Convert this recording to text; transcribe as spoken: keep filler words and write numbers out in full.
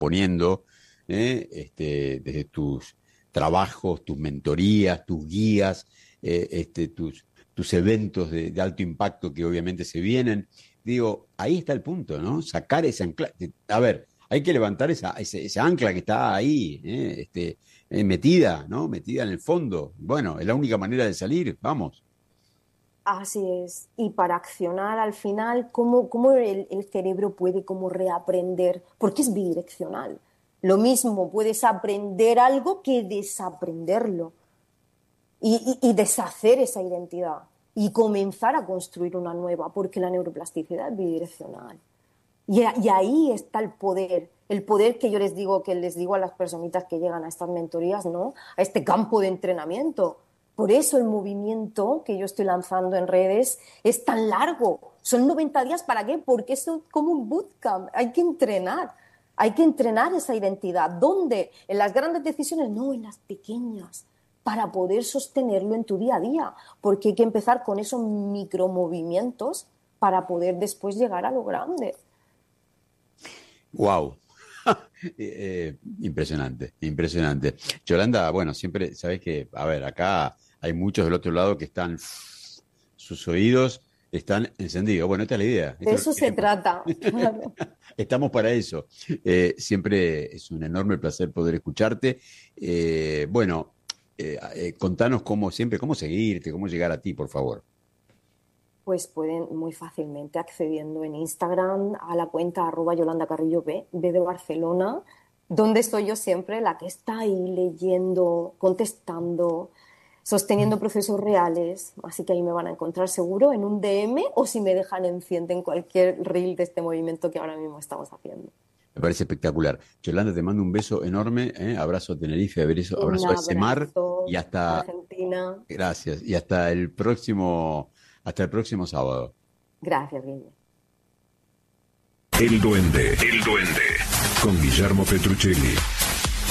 poniendo, ¿eh? este, desde tus trabajos, tus mentorías, tus guías, eh, este, tus, tus eventos de, de alto impacto que obviamente se vienen. Digo, ahí está el punto, ¿no? Sacar ese ancla. A ver, hay que levantar esa, ese, esa ancla que está ahí, ¿eh? este, eh, metida, ¿no? Metida en el fondo. Bueno, es la única manera de salir, vamos. Así es. Y para accionar al final, ¿cómo, cómo el, el cerebro puede como reaprender? Porque es bidireccional. Lo mismo, puedes aprender algo que desaprenderlo y, y, y deshacer esa identidad y comenzar a construir una nueva, porque la neuroplasticidad es bidireccional. Y, y ahí está el poder, el poder que yo les digo, que les digo a las personitas que llegan a estas mentorías, ¿no? A este campo de entrenamiento. Por eso el movimiento que yo estoy lanzando en redes es tan largo. Son noventa días, ¿para qué? Porque es como un bootcamp. Hay que entrenar. Hay que entrenar esa identidad. ¿Dónde? ¿En las grandes decisiones? No, en las pequeñas. Para poder sostenerlo en tu día a día. Porque hay que empezar con esos micromovimientos para poder después llegar a lo grande. Wow. eh, eh, impresionante, impresionante. Yolanda, bueno, siempre, sabes que, a ver, acá hay muchos del otro lado que están, sus oídos están encendidos. Bueno, esta es la idea, De esto es lo eso que se queremos. trata. Claro. Estamos para eso. Eh, siempre es un enorme placer poder escucharte. Eh, bueno, eh, eh, contanos cómo siempre, cómo seguirte, cómo llegar a ti, por favor. Pues pueden muy fácilmente accediendo en Instagram a la cuenta arroba Yolanda Carrillo B, B de Barcelona, donde estoy yo siempre, la que está ahí leyendo, contestando, sosteniendo procesos reales. Así que ahí me van a encontrar seguro en un D M o si me dejan enciende en cualquier reel de este movimiento que ahora mismo estamos haciendo. Me parece espectacular. Yolanda, te mando un beso enorme, ¿eh? Abrazo a Tenerife, abrazo, Un abrazo a ese mar y abrazo, hasta, Argentina. gracias, y hasta el próximo, hasta el próximo sábado. Gracias, Guille. El Duende, el Duende, con Guillermo Petruccelli.